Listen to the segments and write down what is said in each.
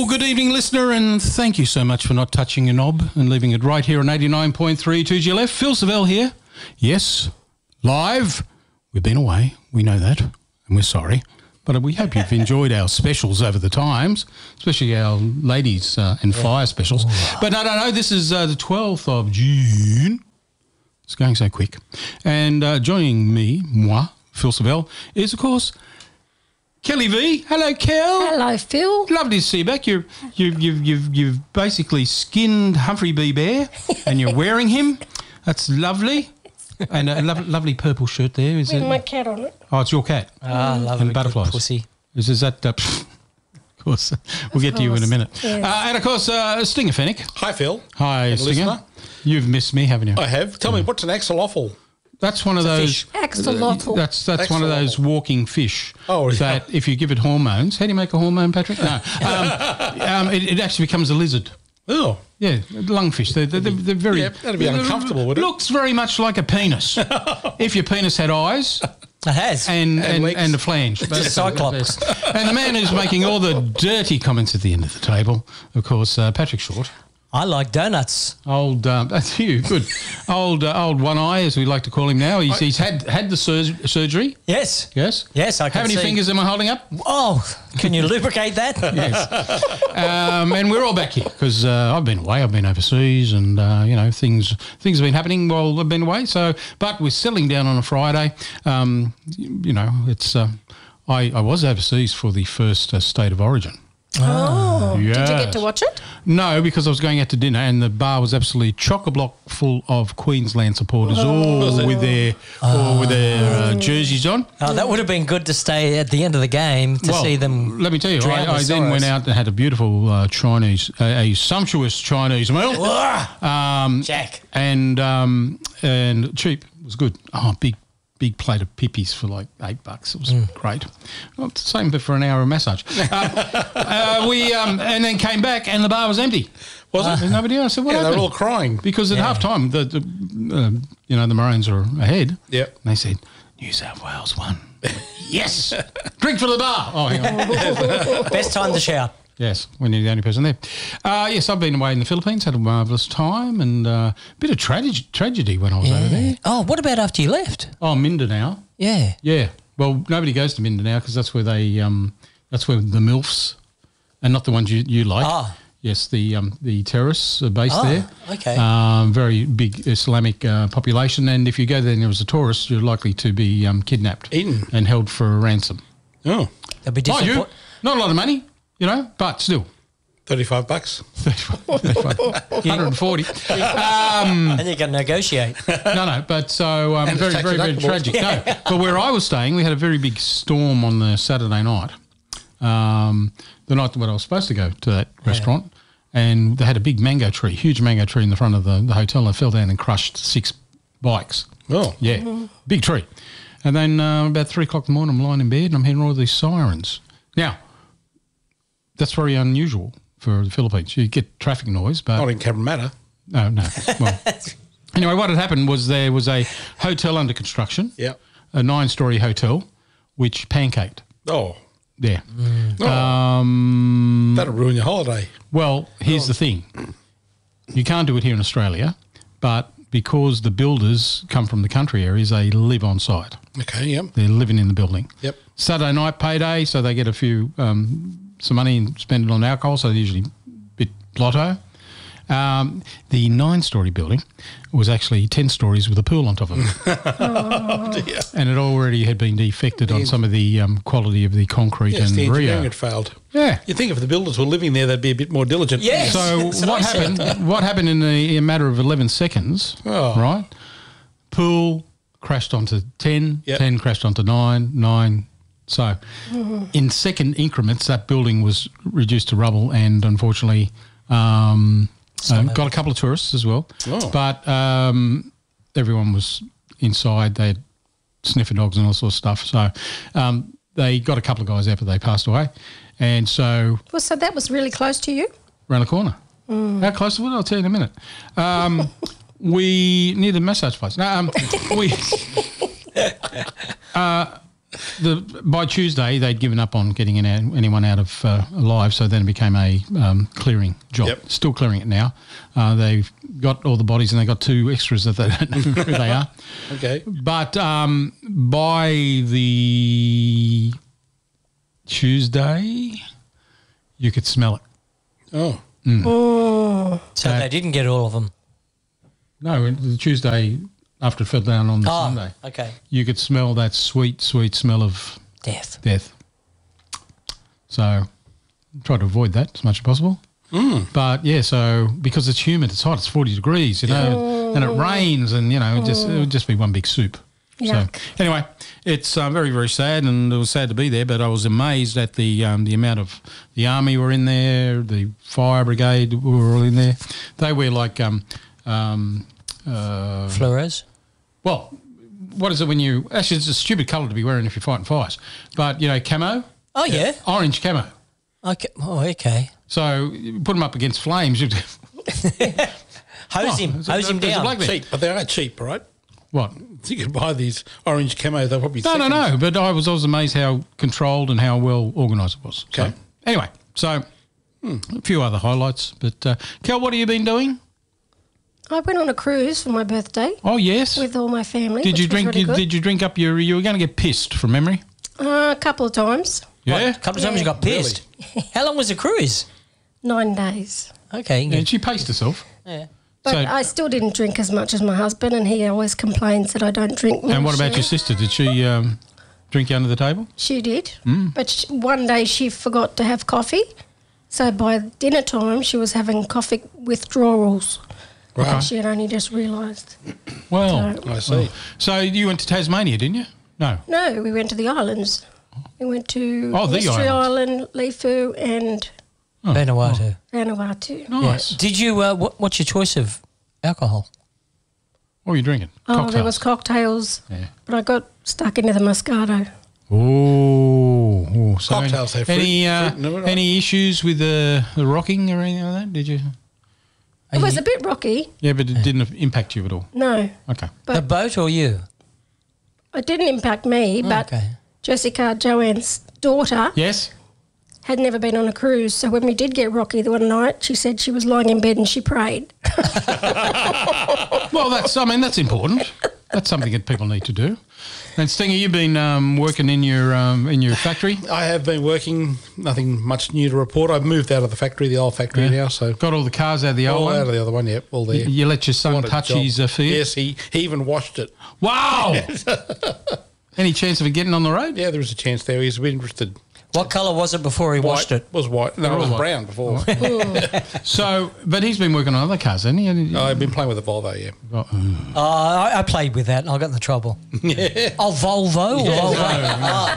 Well, good evening, listener, and thank you so much for not touching your knob and leaving it right here on 89.3 to your left. Phil Savell here. Yes, live. We've been away. We know that, and we're sorry. But we hope you've enjoyed our specials over the times, especially our ladies and fire specials. But no, this is the 12th of June. It's going so quick. And joining me, moi, Phil Savell, is, of course, Kelly V. Hello, Kel. Hello, Phil. Lovely to see you back. You've basically skinned Humphrey B. Bear, and you're wearing him. That's lovely. And a lovely purple shirt there. Is With it? my cat on it. Oh, it's your cat. Ah, lovely. And butterflies. Pussy. Is that? Of course. We'll get to you in a minute. Yes. And of course, Stinger Fennick. Hi, Phil. Hi, And Stinger. listener. You've missed me, haven't you? I have. Tell me, what's an axolotl? That's one of those. Axolotl. That's one of those walking fish. Oh, yeah. That if you give it hormones, how do you make a hormone, Patrick? No, it actually becomes a lizard. Oh. Yeah, lungfish. They're very. Yeah, that'd be uncomfortable, wouldn't it? Looks very much like a penis. If your penis had eyes It has. and legs. a flange. It's a cyclops. And the man who's making all the dirty comments at the end of the table, of course, Patrick Short. I like donuts. Old, that's you, good. Old One Eye, as we like to call him now. He's had the surgery. Yes. Yes. Yes, I can How many see. fingers am I holding up? Oh, can you lubricate that? Yes. And we're all back here because I've been away. I've been overseas, and things have been happening while I've been away. So, but we're settling down on a Friday. It's I was overseas for the first State of Origin. Oh. Did you Yes. get to watch it? No, because I was going out to dinner and the bar was absolutely chock-a-block full of Queensland supporters, all with their jerseys on. Oh, that would have been good to stay at the end of the game to see them. Let me tell you, drown I with then went sorrows. out and had a beautiful a sumptuous Chinese meal. Jack. And cheap. It was good. Oh, big plate of pippies for like $8. It was great. Well, it's the same, but for an hour of massage. We and then came back and the bar was empty. Was it? There's nobody else. I said, what Yeah, they happened? were all crying. Because at half time, the Maroons are ahead. Yep. And they said, New South Wales won. Yes. Drink for the bar. Oh, hang on. Best time to shout. Yes, when you're the only person there. Yes, I've been away in the Philippines, had a marvellous time, and a bit of tragedy when I was over there. Oh, what about after you left? Oh, Mindanao. Yeah. Yeah. Well, nobody goes to Mindanao because that's where that's where the MILFs, and not the ones you like. Ah. Yes, the terrorists are based there. Okay. Very big Islamic population, and if you go there and as a tourist, you're likely to be kidnapped, Eaten. and held for a ransom. Oh. That'd be Mind you, disappointing. not a lot of money, but still. $35. 140. And you can negotiate. No, but so And it's very, tax very, very deductible. tragic. No, but where I was staying, we had a very big storm on the Saturday night. The night when I was supposed to go to that restaurant, and they had a big mango tree, huge mango tree in the front of the hotel. I fell down and crushed 6 bikes. Oh. Yeah, big tree. And then about 3 o'clock in the morning, I'm lying in bed and I'm hearing all these sirens. Now, that's very unusual for the Philippines. You get traffic noise, but Not in Cabramatta. no. Well, anyway, what had happened was there was a hotel under construction, Yep. a 9-story hotel, which pancaked. Oh. Yeah. That'll ruin your holiday. Well, here's the thing. You can't do it here in Australia, but because the builders come from the country areas, they live on site. Okay, yep. They're living in the building. Yep. Saturday night payday, so they get a few some money and spend it on alcohol, so they're usually a bit blotto. The 9-story building was actually 10 stories with a pool on top of it. And it already had been defected on some of the quality of the concrete Yes, and the engineering Rio. had failed. Yeah. You'd think if the builders were living there, they'd be a bit more diligent. Yes. So That's what what I said. happened? What happened in a matter of 11 seconds? Oh. Right, pool crashed onto 10, Yep. 10 crashed onto 9, 9. So, in second increments, that building was reduced to rubble, and unfortunately, got a couple of tourists as well. Oh. But everyone was inside. They had sniffer dogs and all sorts of stuff. So they got a couple of guys out, but they passed away. And so Well, so that was really close to you? around the corner. How close was it? I'll tell you in a minute. We near the massage place. No, by Tuesday, they'd given up on getting anyone out of alive, so then it became a clearing job. Yep. Still clearing it now. They've got all the bodies and they've got 2 extras that they don't know who they are. Okay. But by the Tuesday, you could smell it. Oh. So they didn't get all of them. No, the Tuesday after it fell down on the Sunday, okay. you could smell that sweet, sweet smell of death. So try to avoid that as much as possible. But yeah, so because it's humid, it's hot, it's 40 degrees, and it rains, and it would just be one big soup. Yuck. So anyway, it's very, very sad, and it was sad to be there. But I was amazed at the amount of the army were in there, the fire brigade were all in there. They wear like Fluoros? well, what is it when you actually it's a stupid colour to be wearing if you're fighting fires, but camo. Oh, yeah. Orange camo. Okay. Oh, okay. So you put them up against flames. Hose him there's a down. bloke there. Cheap, but they are cheap, right? What? So you could buy these orange camo. They're probably No. But I was amazed how controlled and how well organised it was. Okay. So, anyway, a few other highlights. But Kel, what have you been doing? I went on a cruise for my birthday Oh yes. with all my family. Did you which was drink? really good. Did you drink up your? You were going to get pissed from memory. A couple of times. Yeah. A couple of times you got pissed. How long was the cruise? 9 days. Okay. And she paced herself. Yeah. But So- I still didn't drink as much as my husband, and he always complains that I don't drink much. And what about your sister? Did she drink you under the table? She did. But one day she forgot to have coffee. So by dinner time, she was having coffee withdrawals. Right. She had only just realised. Well, So- I see. so you went to Tasmania, didn't you? No. No, we went to the islands. We went to Oh, the Mystery islands. Island, Leifu and Vanuatu. Vanuatu. Nice. Did you? What's your choice of alcohol? What were you drinking? Oh, Cocktails. there was cocktails, Yeah. but I got stuck into the Moscato. Oh, so Cocktails have fruit in them, right? any issues with the rocking or anything like that? Did you? It was a bit rocky. Yeah, but it didn't impact you at all. No, Okay. but- The boat or you? it didn't impact me, but Okay. Jessica, Joanne's daughter, Yes. had never been on a cruise. So when we did get rocky the one night, she said she was lying in bed and she prayed. Well, that's important. That's something that people need to do. And Stinger, you've been working in your factory. I have been working. Nothing much new to report. I've moved out of the factory, the old factory now. So Got all the cars out of the old all one. out of the other one. Yep, all there. You let your son What a touch job. his Fiat? Yes, he even washed it. Wow. Any chance of it getting on the road? Yeah, there was a chance there. He's been interested. What colour was it before he washed it? Was white. No, it was all white. brown before. So, but he's been working on other cars, hasn't he? I've been playing with the Volvo. Yeah. I played with that and I got in the trouble. Oh, Volvo? Or Volvo?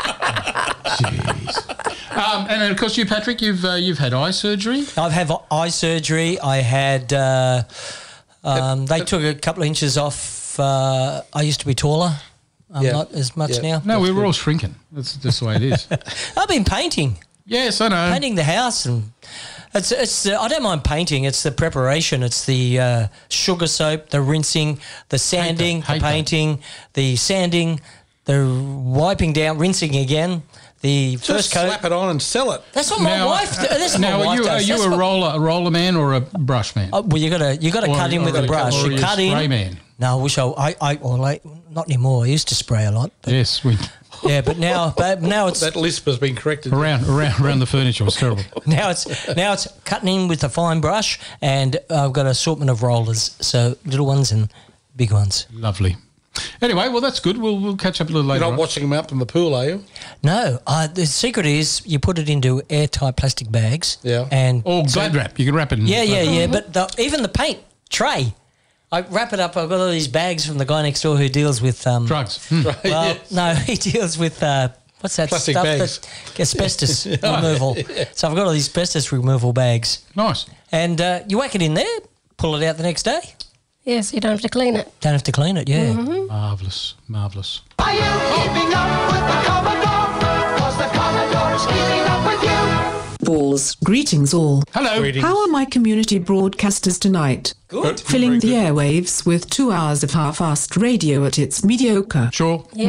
Jeez. And of course, you, Patrick, you've had eye surgery. I've had eye surgery. I had, they took a couple of inches off. I used to be taller. I'm Yeah. not as much Yeah. now. No, we were all shrinking. That's just the way it is. I've been painting. Yes, I know. Painting the house, and it's I don't mind painting. It's the preparation. It's the sugar soap, the rinsing, the sanding, Hate the that. painting, the sanding, the wiping down, rinsing again. The Just first coat. slap it on and sell it. That's what my wife. That's what now, my are wife you, does. are you That's a what- roller man or a brush man? Well, you gotta Or- cut in with or a brush. or You are cut a in. spray man? No, I wish not anymore. I used to spray a lot. But Yes, yeah, but now it's That lisp has been corrected. around the furniture was terrible. now it's cutting in with a fine brush, and I've got an assortment of rollers, so little ones and big ones. Lovely. Anyway, well, that's good. We'll catch up a little You're later not on. watching them out from the pool, are you? No, the secret is you put it into airtight plastic bags. Yeah. And Or Glad wrap. You can wrap it in. yeah. But even the paint tray, I wrap it up. I've got all these bags from the guy next door who deals with Drugs. Well, Yes. no, he deals with what's that Plastic stuff? bags. That asbestos removal. So I've got all these asbestos removal bags, Nice. and you whack it in there, pull it out the next day. Yes, you don't have to clean it. Don't have to clean it. Yeah. Marvellous. Marvellous. Are you keeping up with the Commodore? 'Cause the Commodore is keeping up with you. Balls. Greetings all. Hello. Greetings. How are my community broadcasters tonight? Good. Filling the airwaves with 2 hours of half-assed radio at its mediocre. Sure. Yeah. Well,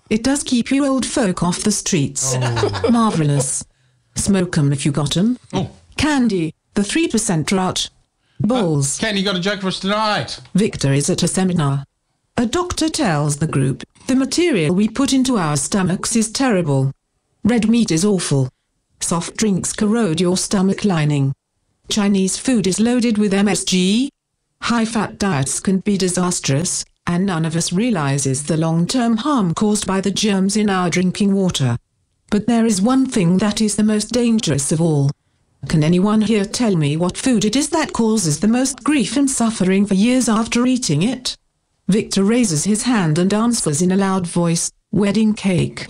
It does keep you old folk off the streets. Marvellous. Smoke 'em if you got 'em. Oh. Candy, the 3% drought. Balls. Candy, got a joke for us tonight? Victor is at a seminar. A doctor tells the group, the material we put into our stomachs is terrible. Red meat is awful. Soft drinks corrode your stomach lining. Chinese food is loaded with MSG. High-fat diets can be disastrous, and none of us realizes the long-term harm caused by the germs in our drinking water. But there is one thing that is the most dangerous of all. Can anyone here tell me what food it is that causes the most grief and suffering for years after eating it? Victor raises his hand and answers in a loud voice, wedding cake.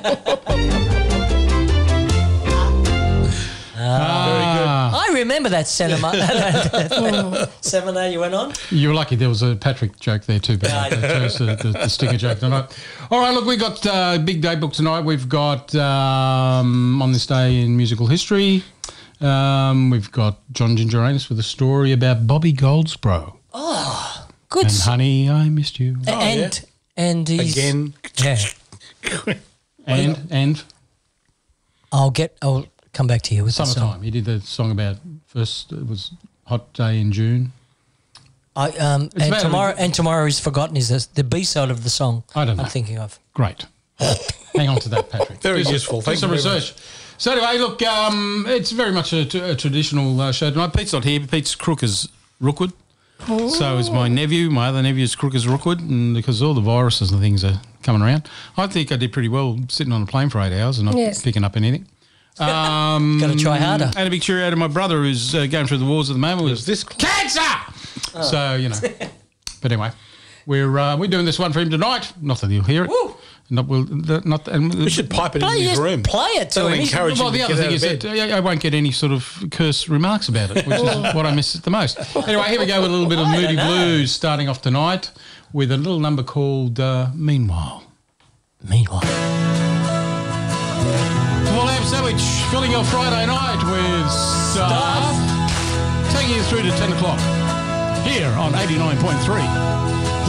I remember that seminar you went on. You were lucky there was a Patrick joke there too, but I chose the stinger joke tonight. All right, look, we've got a big day book tonight. We've got on this day in musical history, we've got John Gingeranus with a story about Bobby Goldsboro. Oh, good. And Honey, I Missed You. And he's... Again. Yeah. And I'll come back to you with the Summertime. song. He did the song about first, it was Hot Day in June. And Tomorrow is Forgotten is the B-side of the song I don't know. I'm thinking of. Great. Hang on to that, Patrick. Very Do useful. Do Thank some you very research. So anyway, look, it's very much a traditional show tonight. Pete's not here. Pete's crook as Rookwood. So is my nephew. My other nephew is crook as Rookwood, and because all the viruses and things are coming around, I think I did pretty well sitting on a plane for 8 hours and not picking up anything. Got to try harder. And a big cheerio to my brother who's going through the wars at the moment with this cancer. So, you know. But anyway, we're doing this one for him tonight. Not that he'll hear it. Woo. we should pipe it in his room. Play it to That'll him. encourage Well, him the to other get thing out is of that bed. I won't get any sort of curse remarks about it, which is what I miss the most. Anyway, here we go with a little bit of I Moody don't know. Blues starting off tonight with a little number called Meanwhile. Meanwhile. Paul Am Sandwich filling your Friday night with stuff. Taking you through to 10 o'clock here on 89.3.